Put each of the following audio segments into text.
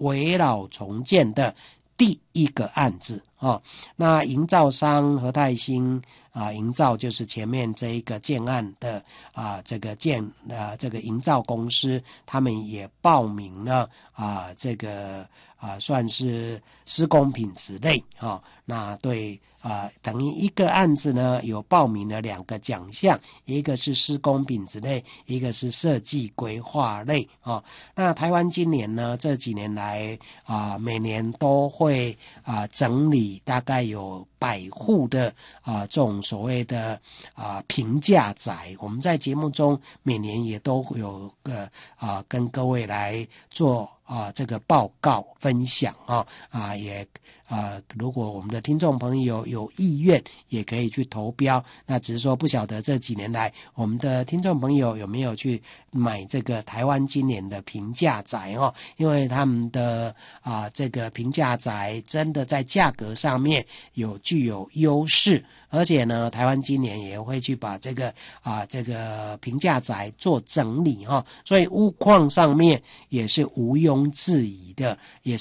危老重建的第一个案子那营造商和泰兴营造就是前面这一个建案的这个营造公司，他们也报名了这个算是施工品质类那对等于一个案子呢有报名了2个奖项，一个是施工品质类，一个是设计规划类那台湾今年呢这几年来每年都会整理大概有100户的这种所谓的平价宅，我们在节目中每年也都有跟各位来做这个报告分享也如果我们的听众朋友有意愿也可以去投标，那只是说不晓得这几年来我们的听众朋友有没有去买这个台湾今年的平价宅因为他们的这个平价宅真的在价格上面具有优势，而且呢台湾今年也会去把这个平价宅做整理所以屋况上面也是毋庸置疑的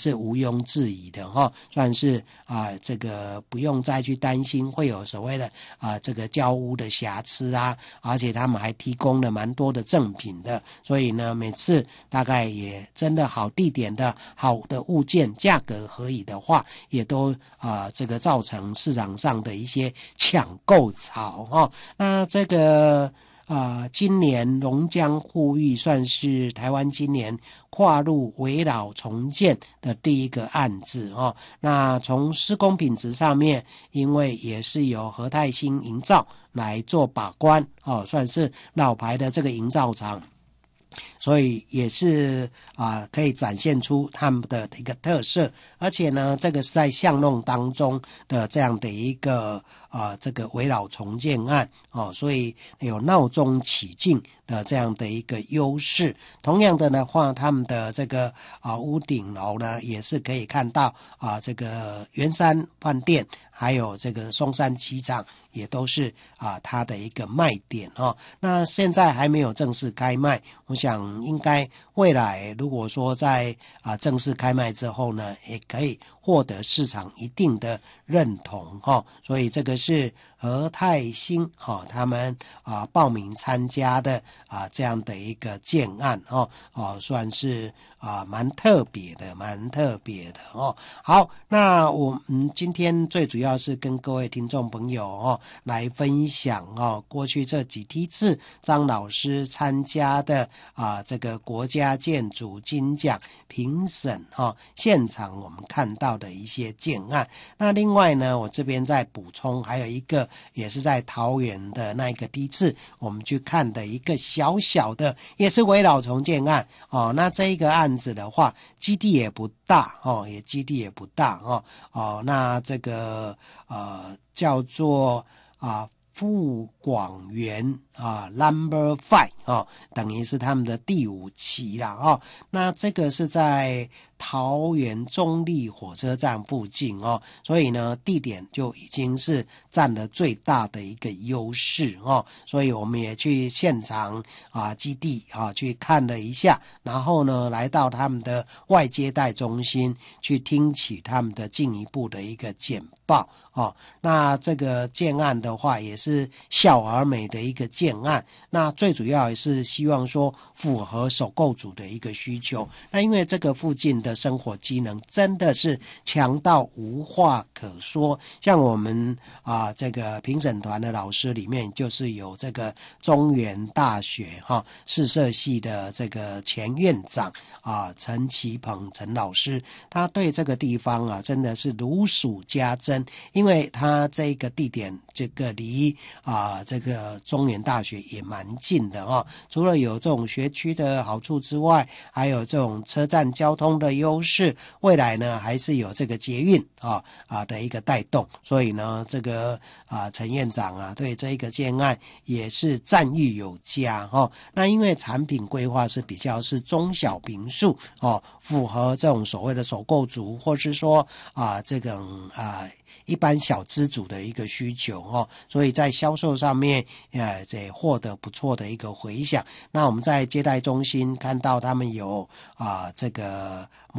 算是这个不用再去担心会有所谓的这个交屋的瑕疵而且他们还提供了蛮多的赠品的，所以呢每次大概也真的好地点的好的物件价格合理的话，也都这个造成市场上的一些抢购潮那这个今年龙江护育算是台湾今年跨入危老重建的第一个案子那从施工品质上面，因为也是由和泰兴营造来做把关算是老牌的这个营造厂，所以也是可以展现出他们的一个特色，而且呢这个是在巷弄当中的这样的一个这个危老重建案所以有闹中取静的这样的一个优势。同样的话，他们的这个屋顶楼呢也是可以看到这个圆山饭店还有这个松山机场也都是它的一个卖点那现在还没有正式开卖，我想应该未来如果说在正式开卖之后呢，也可以获得市场一定的认同所以这个是和泰兴他们报名参加的这样的一个建案算是蛮特别的好，那我们今天最主要是跟各位听众朋友来分享过去这几次张老师参加的这个国家建筑金奖评审现场我们看到的一些建案。那另外呢，我这边再补充还有一个也是在桃园的那个第一次我们去看的一个小小的也是危老重建案那这一个案子的话基地也不大那这个叫做富广园Number 5等于是他们的第5期啦那这个是在桃园中坜火车站附近所以呢地点就已经是占了最大的一个优势所以我们也去现场基地去看了一下，然后呢来到他们的外接待中心去听取他们的进一步的一个简报那这个建案的话也是小而美的一个建案，那最主要也是希望说符合首购族的一个需求。那因为这个附近的生活机能真的是强到无话可说，像我们这个评审团的老师里面就是有这个中原大学视社系的这个前院长陈其鹏陈老师，他对这个地方真的是如数家珍，因为他这个地点这个离这个中原大学也蛮近的除了有这种学区的好处之外，还有这种车站交通的优势，未来呢还是有这个捷运的一个带动，所以呢这个陈院长对这一个建案也是赞誉有加那因为产品规划是比较是中小坪数符合这种所谓的首购族或是说这种一般小资族的一个需求所以在销售上面也获得不错的一个回响。那我们在接待中心看到他们有这个